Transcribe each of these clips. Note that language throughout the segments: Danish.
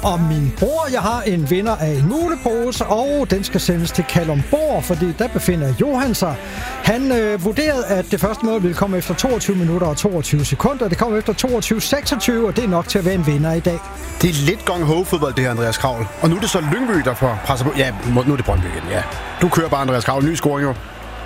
om min bror. Jeg har en vinder af en mulepose, og den skal sendes til Kalundborg, fordi der befinder Johan sig. Han vurderede, at det første mål ville komme efter 22 minutter og 22 sekunder. Det kommer efter 22.26, og det er nok til at være en vinder i dag. Det er lidt gung-ho-fodbold, det her, Andreas Kravl. Og nu er det så Lyngby, der får presser på. Ja, nu er det Brøndby igen, ja. Du kører bare, Andreas Kravl. Ny scoring jo.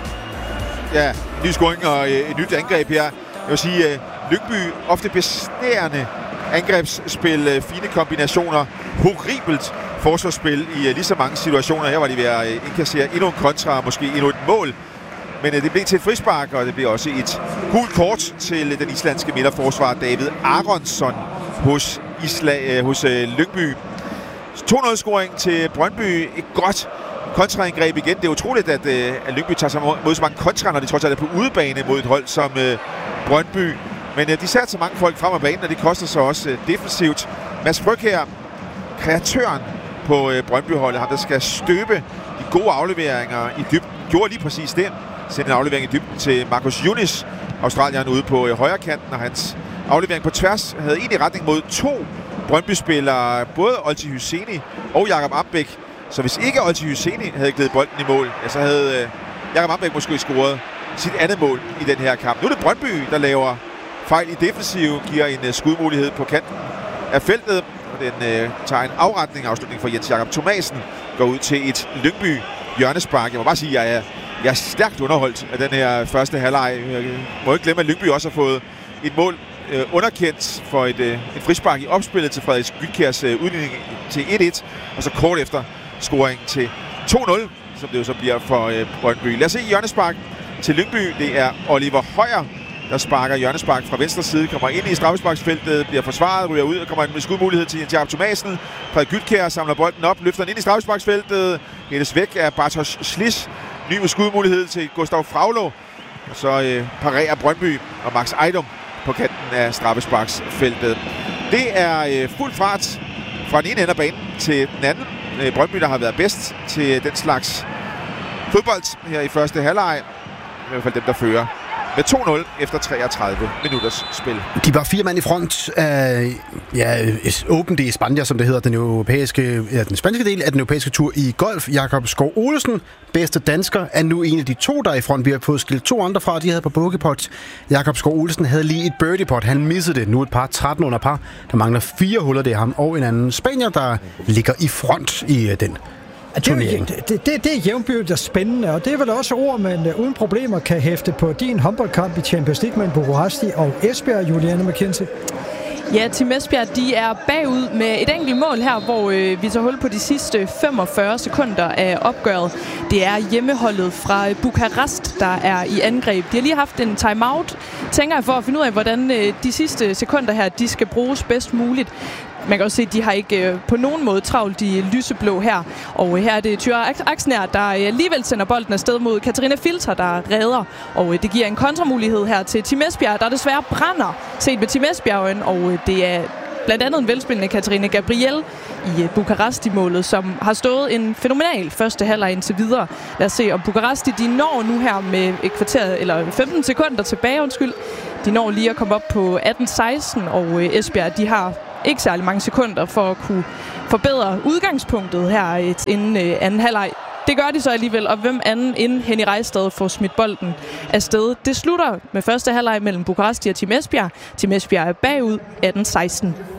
Ja, ny scoring og et nyt angreb her. Jeg vil sige, Lyngby ofte besnærende angrebsspil, fine kombinationer, horribelt forsvarsspil i lige så mange situationer. Her var de ved at indkassere endnu en kontra, måske endnu et mål. Men det blev til et frispark, og det blev også et gult kort til den islandske midterforsvar David Aronsson hos Lyngby. 2-0-scoring til Brøndby. Et godt kontraangreb igen. Det er utroligt, at Lyngby tager sig mod så mange kontra, når de trods alt er på udebane mod et hold som Brøndby. Men de satte så mange folk frem af banen, og det koster så også defensivt. Mads Fryg her, kreatøren på Brøndby-holdet, ham der skal støbe de gode afleveringer i dybden, gjorde lige præcis det. Sendte en aflevering i dybden til Marcus Yunis, australieren ude på højre kanten, og hans aflevering på tværs havde egentlig retning mod 2 Brøndby-spillere, både Olti Hyseni og Jakob Ambæk. Så hvis ikke Olti Hyseni havde glædet bolden i mål, så havde Jakob Ambæk måske scoret sit andet mål i den her kamp. Nu er det Brøndby, der laver fejl i defensiv, giver en skudmulighed på kanten af feltet, og den tager en afslutning for Jens Jakob Thomasen, går ud til et Lyngby hjørnespark. Jeg må bare sige, at jeg er stærkt underholdt af den her første halvleg. Jeg må ikke glemme, at Lyngby også har fået et mål underkendt for et frispark i opspillet til Frederik Gytkjærs udligning til 1-1, og så kort efter scoring til 2-0, som det jo så bliver for Brøndby. Lad os se hjørnespark til Lyngby. Det er Oliver Højer, der sparker hjørnespark fra venstre side, kommer ind i straffesparksfeltet, bliver forsvaret, ryger ud og kommer ind med skudmulighed til Jens Jakob Thomasen. Frederik Gytkjær samler bolden op, løfter den ind i straffesparksfeltet, hældes væk af Bartosz Slis. Ny med skudmulighed til Gustav Fraulo, og så parerer Brøndby og Max Ejdom på kanten af straffesparksfeltet. Det er fuld fart fra den ene ende af banen til den anden. Brøndby, der har været bedst til den slags fodbold her i første halvleg. I hvert fald dem, der fører med 2-0 efter 33 minutters spil. De var 4 mand i front af Open de España, som det hedder, den spanske del af den europæiske tur i golf. Jakob Skov Olsen, bedste dansker, er nu en af de 2, der er i front. Vi har fået skilt 2 andre fra, de havde på bogeypot. Jakob Skov Olsen havde lige et birdiepot. Han missede det. Nu et par 13 under par. Der mangler 4 huller. Det er ham og en anden spanier, der ligger i front i den. Det er jævnbyrdigt og spændende, og det er vel også ord, man uden problemer kan hæfte på din håndboldkamp i Champions League mellem Bucuresti og Esbjerg, Juliane McKenzie. Ja, Team Esbjerg, de er bagud med et enkelt mål her, hvor vi tager hul på de sidste 45 sekunder af opgøret. Det er hjemmeholdet fra Bukarest, der er i angreb. De har lige haft en timeout, tænker jeg, for at finde ud af, hvordan de sidste sekunder her, de skal bruges bedst muligt. Man kan også se, at de har ikke på nogen måde travlt de lyseblå her. Og her er det Tyra Aksner, der alligevel sender bolden afsted mod Katarina Filter, der redder. Og det giver en kontramulighed her til Team Esbjerg, der desværre brænder set med Team Esbjerg. Og det er blandt andet en velspillende Katarina Gabriel i Bukaresti-målet, som har stået en fænomenal første halvleg indtil videre. Lad os se, om Bukaresti de når nu her med et kvarter, eller 15 sekunder tilbage, De når lige at komme op på 18-16, og Esbjerg, de har ikke særlig mange sekunder for at kunne forbedre udgangspunktet her inden anden halvleg. Det gør de så alligevel, og hvem anden end Henny Rejstad får smidt bolden afsted. Det slutter med første halvleg mellem Bukaresti og Team Esbjerg. Team Esbjerg er bagud 18-16.